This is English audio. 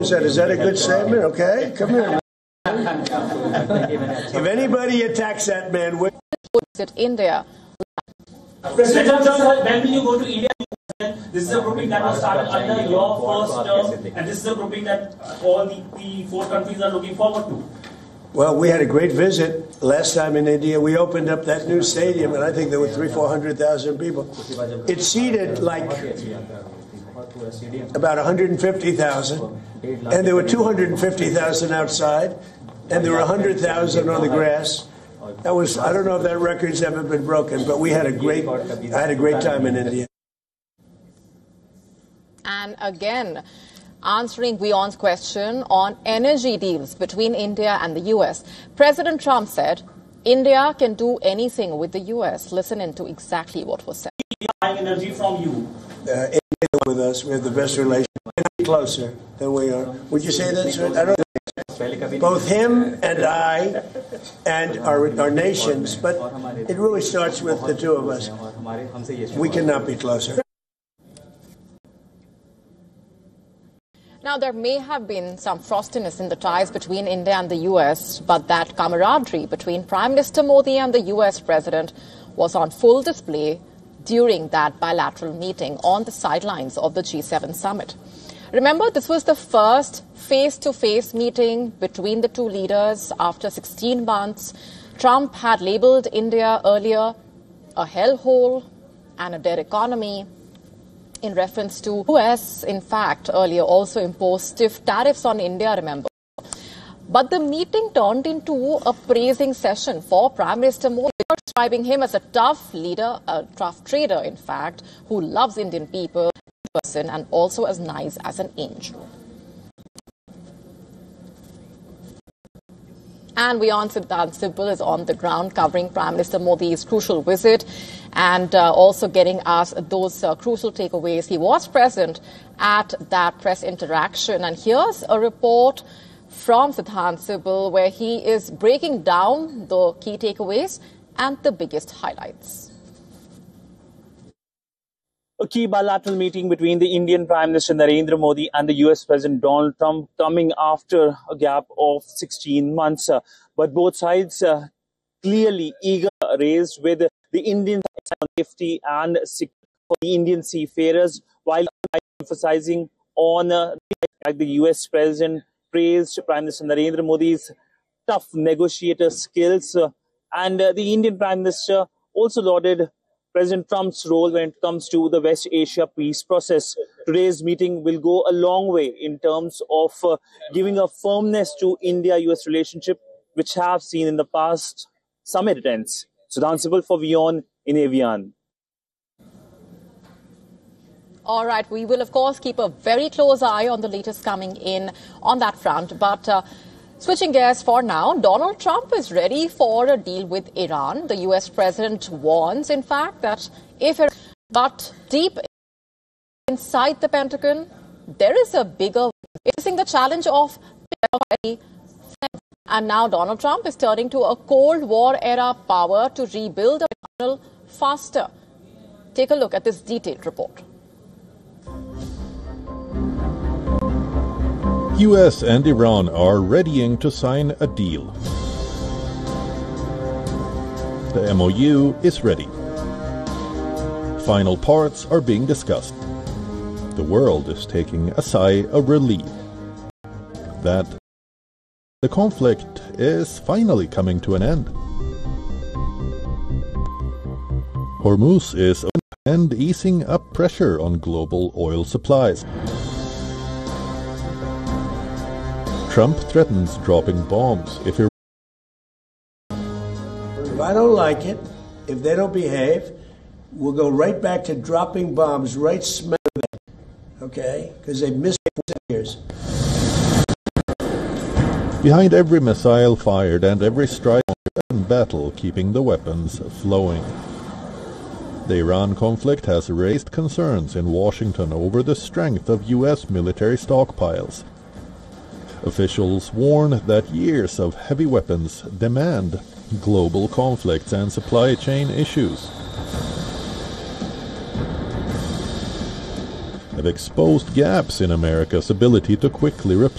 Is that a good statement? Okay, come here. If anybody attacks that man, visit India. President Trump, when will you go to India? This is a grouping that was started under your first term, and this is a grouping that all the four countries are looking forward to. Well, we had a great visit last time in India. We opened up that new stadium, and I think there were 300,000-400,000 people. It seated like about 150,000, and there were 250,000 outside, and there were 100,000 on the grass. That was, I don't know if that record's ever been broken, but I had a great time in India. And again, answering Vion's question on energy deals between India and the U.S., President Trump said India can do anything with the U.S. Listen into exactly what was said. Buying energy from you. India with us, we have the best relationship. Closer than we are. Would you say that, sir? I don't know. Both him and I and our nations, but it really starts with the two of us. We cannot be closer. Now, there may have been some frostiness in the ties between India and the U.S., but that camaraderie between Prime Minister Modi and the U.S. President was on full display during that bilateral meeting on the sidelines of the G7 summit. Remember, this was the first face-to-face meeting between the two leaders after 16 months. Trump had labelled India earlier a hellhole and a dead economy in reference to U.S., in fact, earlier also imposed stiff tariffs on India, remember. But the meeting turned into a praising session for Prime Minister Modi, describing him as a tough leader, a tough trader, in fact, who loves Indian people, person, and also as nice as an angel. And Vion Sibal is on the ground covering Prime Minister Modi's crucial visit and also getting us those crucial takeaways. He was present at that press interaction. And here's a report from Siddhant Sibal where he is breaking down the key takeaways and the biggest highlights. A key bilateral meeting between the Indian Prime Minister Narendra Modi and the US President Donald Trump coming after a gap of 16 months. But both sides clearly eager raised with the Indian safety and security for the Indian seafarers, while emphasizing on the US President praised Prime Minister Narendra Modi's tough negotiator skills. And the Indian Prime Minister also lauded President Trump's role when it comes to the West Asia peace process. Today's meeting will go a long way in terms of giving a firmness to India-US relationship, which have seen in the past summit attempts. Siddhant Sibal for Vion in Avian. All right, we will, of course, keep a very close eye on the latest coming in on that front. But switching gears for now, Donald Trump is ready for a deal with Iran. The U.S. president warns, in fact, that but deep inside the Pentagon, there is a bigger facing the challenge of and now Donald Trump is turning to a Cold War era power to rebuild the panel faster. Take a look at this detailed report. US and Iran are readying to sign a deal. The MOU is ready. Final parts are being discussed. The world is taking a sigh of relief that the conflict is finally coming to an end. Hormuz is open and easing up pressure on global oil supplies. Trump threatens dropping bombs if I don't like it, if they don't behave, we'll go right back to dropping bombs right smack them, okay? Because they've missed 4 years. Behind every missile fired and every strike and battle keeping the weapons flowing. The Iran conflict has raised concerns in Washington over the strength of U.S. military stockpiles. Officials warn that years of heavy weapons demand global conflicts and supply chain issues have exposed gaps in America's ability to quickly replace